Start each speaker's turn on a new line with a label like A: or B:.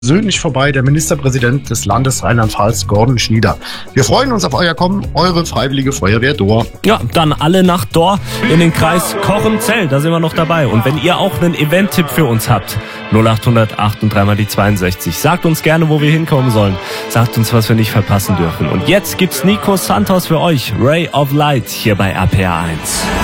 A: persönlich vorbei, der Ministerpräsident des Landes Rheinland-Pfalz, Gordon Schnieder. Wir freuen uns auf euer Kommen, eure Freiwillige Feuerwehr Dohr.
B: Ja, dann alle nach Dohr in den Kreis Kochenzell, da sind wir noch dabei. Und wenn ihr auch einen Event-Tipp für uns habt, 0800 8 und 3 mal die 62. Sagt uns gerne, wo wir hinkommen sollen. Sagt uns, was wir nicht verpassen dürfen. Und jetzt gibt's Nico Santos für euch, Ray of Light, hier bei RPR 1.